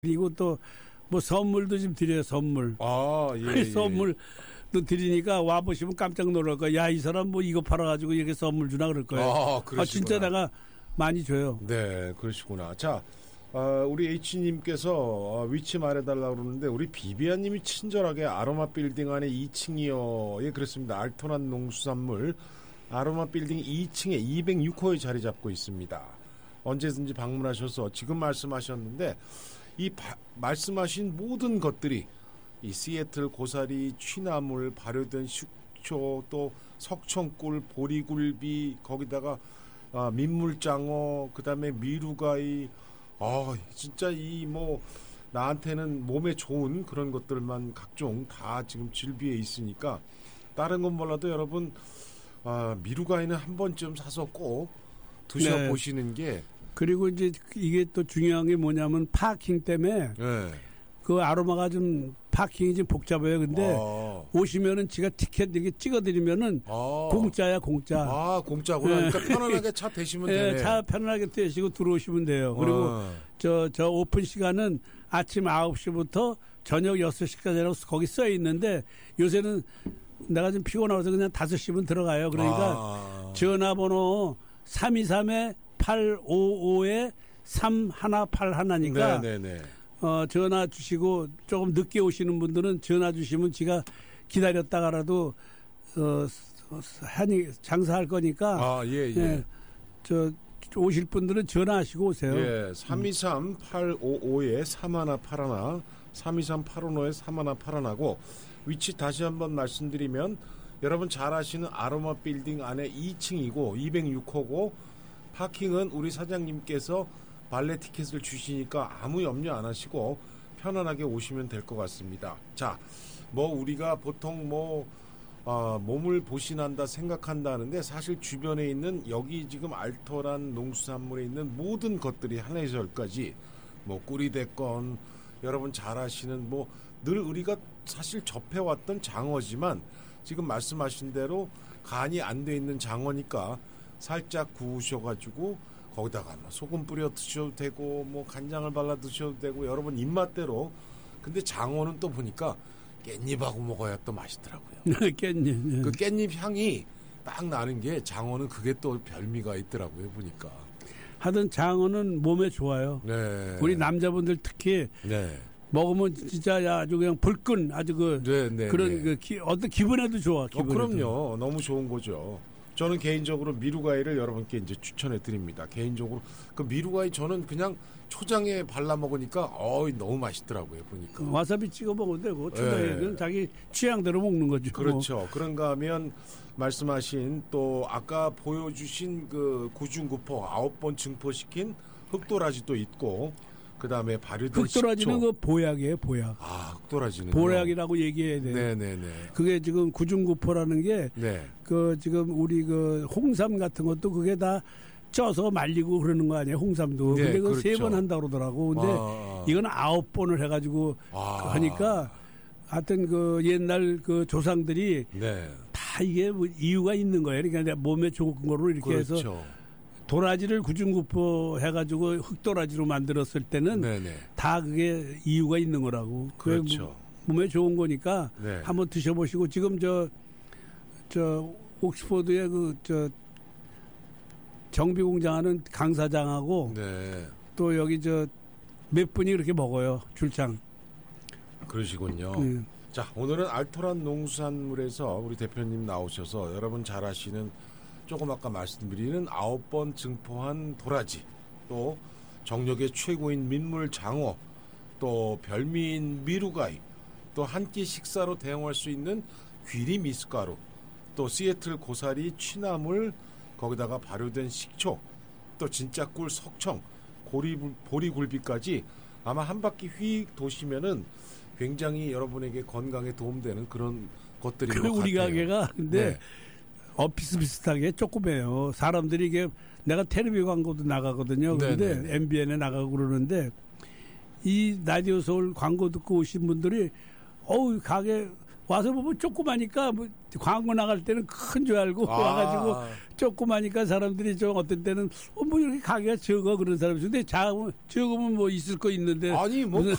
그리고 또 뭐 선물도 좀 드려요. 선물. 아, 예. 선물도 드리니까 와 보시면 깜짝 놀랄 거야. 야, 이 사람 뭐 이거 팔아가지고 이렇게 선물 주나 그럴 거예요. 그러시구나. 진짜 내가 많이 줘요. 네, 그러시구나. 자, 우리 H님께서 위치 말해달라고 그러는데 우리 비비안님이 친절하게 아로마 빌딩 안에 2층이요. 예, 그렇습니다. 알토란 농수산물 아로마 빌딩 2층에 206호에 자리 잡고 있습니다. 언제든지 방문하셔서 지금 말씀하셨는데 말씀하신 모든 것들이 이 시애틀 고사리, 취나물, 발효된 식초, 또 석청꿀, 보리굴비, 거기다가 민물장어, 그다음에 미루가이, 진짜 이 뭐 나한테는 몸에 좋은 그런 것들만 각종 다 지금 질비에 있으니까 다른 건 몰라도 여러분 미루가이는 한 번쯤 사서 꼭 드셔보시는 게. 그리고 이제 이게 또 중요한 게 뭐냐면 파킹 때문에 그 아로마가 좀 파킹이 좀 복잡해요. 근데 오시면은 지가 티켓 이렇게 찍어드리면은 공짜야, 공짜. 공짜구나. 그러니까 편안하게 차 대시면 되네. 차 편안하게 대시고 들어오시면 돼요. 그리고 저 오픈 시간은 아침 9시부터 저녁 6시까지라고 거기 써 있는데 요새는 내가 좀 피곤해서 그냥 5시면 들어가요. 그러니까 전화번호 323-855-3181니까 네네네. 전화 주시고 조금 늦게 오시는 분들은 전화 주시면 지가 기다렸다가라도 장사할 거니까. 예. 저 오실 분들은 전화하시고 오세요. 예, 323-855-3181, 323-855-3181하고 위치 다시 한번 말씀드리면 여러분 잘 아시는 아로마 빌딩 안에 2층이고 206호고 파킹은 우리 사장님께서 발레 티켓을 주시니까 아무 염려 안 하시고 편안하게 오시면 될 것 같습니다. 자, 뭐 우리가 보통 몸을 보신한다 생각한다는데 사실 주변에 있는 여기 지금 알토란 농수산물에 있는 모든 것들이 하나에서 열까지 뭐 꿀이 됐건 여러분 잘 아시는 늘 우리가 사실 접해왔던 장어지만 지금 말씀하신 대로 간이 안 돼 있는 장어니까 살짝 구우셔가지고 거기다가 소금 뿌려 드셔도 되고 간장을 발라 드셔도 되고 여러분 입맛대로. 근데 장어는 또 보니까 깻잎하고 먹어야 또 맛있더라고요. 깻잎. 그 깻잎 향이 딱 나는 게 장어는 그게 또 별미가 있더라고요 보니까. 하여튼 장어는 몸에 좋아요. 네. 우리 남자분들 특히. 네. 먹으면 진짜 아주 그냥 불끈 아주 그런 어떤 기분에도 좋아. 그럼요. 너무 좋은 거죠. 저는 개인적으로 미루가이를 여러분께 이제 추천해 드립니다. 개인적으로 그 미루가이 저는 그냥 초장에 발라 먹으니까 너무 맛있더라고요 보니까. 와사비 찍어 먹어도 되고 초장에는 자기 취향대로 먹는 거죠. 그렇죠. 그런가 하면 말씀하신 또 아까 보여주신 그 구중구포 9번 증포시킨 흑도라지도 있고. 그 다음에 발효된 흑도라지는 식초. 그 보약이에요, 보약. 흑도라지는. 보약이라고 얘기해야 돼요. 네네네. 그게 지금 구중구포라는 게. 그 지금 우리 그 홍삼 같은 것도 그게 다 쪄서 말리고 그러는 거 아니에요, 홍삼도. 근데 그거 그렇죠. 3번 한다고 그러더라고. 근데 이건 9번을 해가지고 하니까 하여튼 그 옛날 그 조상들이. 다 이게 이유가 있는 거예요. 그러니까 몸에 좋은 거로 이렇게 해서. 도라지를 구중구포 해가지고 흑도라지로 만들었을 때는 다 그게 이유가 있는 거라고. 그렇죠. 몸에 좋은 거니까 한번 드셔보시고 지금 저 옥스퍼드의 정비공장하는 강 사장하고 또 여기 몇 분이 그렇게 먹어요 줄창. 그러시군요. 자, 오늘은 알토란 농수산물에서 우리 대표님 나오셔서 여러분 잘 아시는. 조금 아까 말씀드리는 9번 증포한 도라지, 또 정력의 최고인 민물장어, 또 별미인 미루가이, 또 한 끼 식사로 대용할 수 있는 귀리 미숫가루, 또 시애틀 고사리 취나물, 거기다가 발효된 식초, 또 진짜 꿀 석청, 보리굴비까지 아마 한 바퀴 휙 도시면은 굉장히 여러분에게 건강에 도움되는 그런 것들인 것 같아요. 우리 가게가 근데 비슷하게 조그매요. 사람들이 이게 내가 텔레비 광고도 나가거든요. 그런데 MBN에 나가고 그러는데 이 라디오 서울 광고 듣고 오신 분들이 가게 와서 보면 조그마니까 뭐 광고 나갈 때는 큰 줄 알고 와가지고 조그마니까 사람들이 좀 어떤 때는 뭐 이렇게 가게가 적어 그런 사람이 있는데 적으면 뭐 있을 거 있는데 아니 뭐